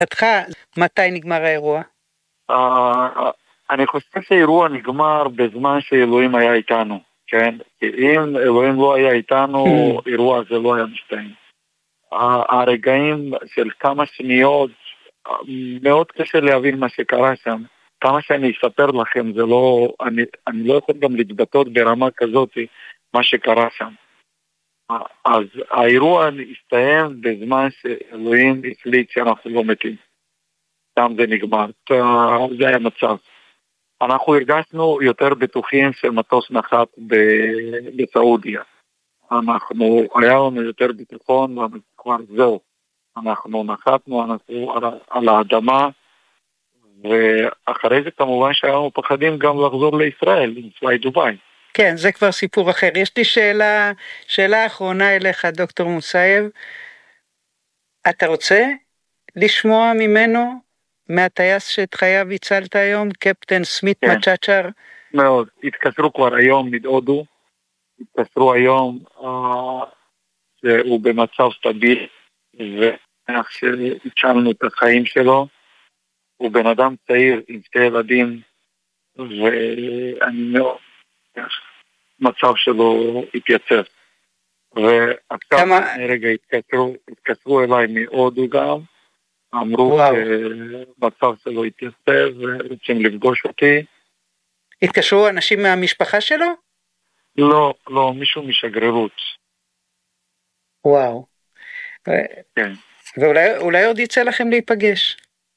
מתי נגמר האירוע? אני חושב שהאירוע נגמר בזמן שאלוהים היה איתנו, כן? אם אלוהים לא היה איתנו, אירוע הזה לא היה מסתיים. הרגעים של כמה שניות, מאוד קשה להבין מה שקרה שם. כמה שאני אספר לכם, זה לא, אני לא יכול גם להתבטאות ברמה כזאת מה שקרה שם. אז האירוע הסתיים בזמן שאלוהים החליט שאנחנו לא מתים. שם זה נגמר. זה היה מצב. אנחנו הרגשנו יותר בטוחים שמטוס נחת בסעודיה. היה לנו יותר ביטחון, וכבר זהו. אנחנו נחתנו, אנחנו על האדמה, ואחרי זה כמובן שהיינו פחדים גם לחזור לישראל, לפליי דוביי. כן, זה כבר סיפור אחר. יש לי שאלה אחרונה אליך, דוקטור מוסייב. אתה רוצה לשמוע ממנו, מהטייס שאת חייו הצלת היום, קפטן סמית מצ'צ'ר? מאוד. התקשרו כבר היום מהודו, התקשרו היום שהוא במצב סטבילי, ואיך שהצלנו את החיים שלו. הוא בן אדם צעיר עם 2 ילדים, ואני מאוד, מצב שלו התייצב. ועכשיו רגע התקשרו אליי מהודו גם, אמרו שמצב שלו התייצב ורוצים לפגוש אותי. התקשרו אנשים מהמשפחה שלו? לא, מישהו משגרירות. וואו. כן. ואולי עוד יצא לכם להיפגש?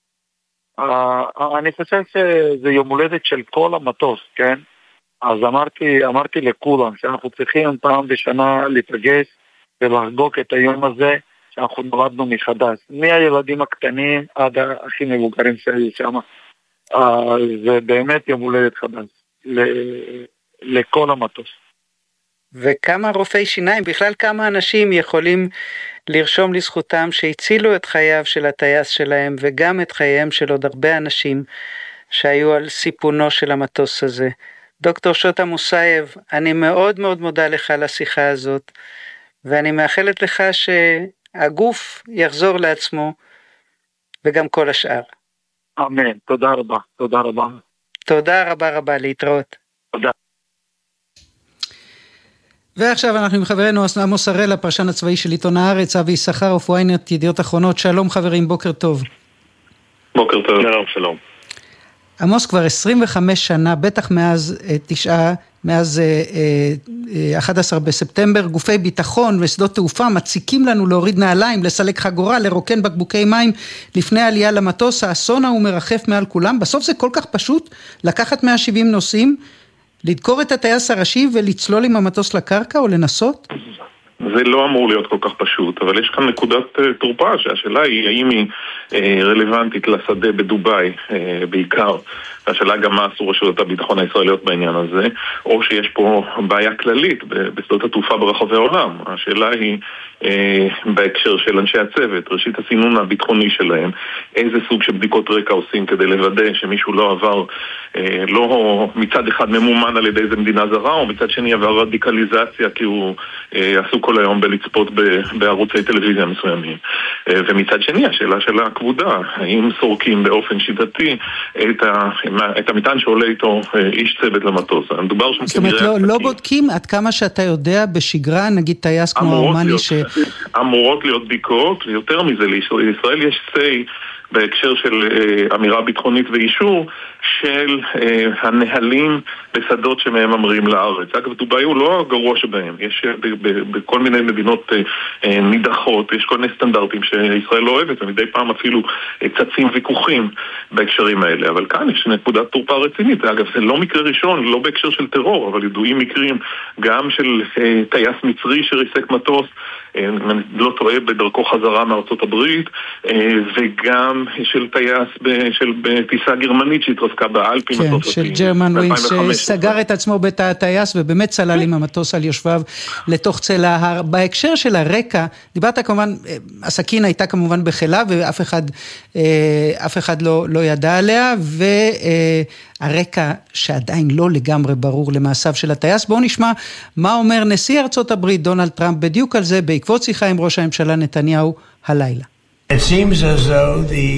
אני חושב שזה יום הולדת של כל המטוס, כן? אז אמרתי לכולם שאנחנו צריכים פעם בשנה לפגש ולחגוג את היום הזה שאנחנו נולדנו מחדש. מהילדים הקטנים עד הכי מבוגרים שהיו שם. זה באמת יום הולדת חדש לכל המטוס. וכמה רופאי שיניים, בכלל כמה אנשים יכולים לרשום לזכותם שהצילו את חייו של הטייס שלהם וגם את חייהם של עוד הרבה אנשים שהיו על סיפונו של המטוס הזה. דוקטור שוטה מוסייב, אני מאוד מאוד מודה לך על השיחה הזאת, ואני מאחלת לך שהגוף יחזור לעצמו וגם כל השאר. אמן, תודה רבה, תודה רבה. תודה רבה רבה, להתראות. תודה. ועכשיו אנחנו עם חברנו עמוס הראל, הפרשן הצבאי של עיתון הארץ, אבי יששכרוף וויינט ידיעות אחרונות. שלום חברים, בוקר טוב. בוקר טוב. שלום. עמוס, כבר 25 שנה, בטח מאז 11 בספטמבר, גופי ביטחון ושדות תעופה מציקים לנו להוריד נעליים, לסלק חגורה, לרוקן בקבוקי מים לפני עלייה למטוס. האסון הוא מרחף מעל כולם. בסוף זה כל כך פשוט לקחת 170 נוסעים, לדקור את הטייס הראשי ולצלול עם המטוס לקרקע או לנסות? זה לא אמור להיות כל כך פשוט, אבל יש כאן נקודת תורפה, שהשאלה היא האם היא רלוונטית לשדה בדוביי בעיקר, והשאלה גם מה עשו רשויות הביטחון הישראליות בעניין הזה, או שיש פה בעיה כללית בשדות התעופה ברחבי העולם. השאלה היא בהקשר של אנשי הצוות, ראשית הסינון הביטחוני שלהם, איזה סוג של בדיקות רקע עושים כדי לוודא שמישהו לא עבר, לא מצד אחד ממומן על ידי איזה מדינה זרה, או מצד שני עבר רדיקליזציה, כי הוא עשו כל היום בלצפות בערוצי טלוויזיה מסוימים. ומצד שני, השאלה של הכבודה, האם סורקים באופן שיטתי את המטען שעולה איתו איש צוות למטוס. מדובר שם זאת אומרת, לא בודקים עד כמה שאתה יודע בשגרה, נגיד טייס כמו האומני אמורות להיות בדיקות, ויותר מזה, לישראל יש say בהקשר של אמירה ביטחונית ואישור של הנהלים בשדות שמהם אמרים לארץ. אגב, דוביי הוא לא הגרוע שבהם. יש בכל מיני מדינות נידחות, יש כל מיני סטנדרטים שישראל לא אוהבת, ומדי פעם אפילו צצים ויכוחים בהקשרים האלה. אבל כאן יש נקודת תורפה רצינית. אגב, זה לא מקרה ראשון, לא בהקשר של טרור, אבל ידועים מקרים גם של טייס מצרי שריסק מטוס, לא טועה בדרכו חזרה מארצות הברית, וגם של טייס בטיסה גרמנית שהתרסקה באלפים. כן, של ג'רמן ווינגס, שסגר את עצמו בתא הטייס ובאמת צלל עם המטוס על יושביו לתוך צל ההר. בהקשר של הרקע, דיברת כמובן, הסכין הייתה כמובן בחילה ואף אחד לא ידע עליה, והרקע שעדיין לא לגמרי ברור למעשיו של הטייס. בואו נשמע מה אומר נשיא ארצות הברית דונלד טראמפ בדיוק על זה בעקבות שיחה עם ראש הממשלה נתניהו הלילה. It seems as though the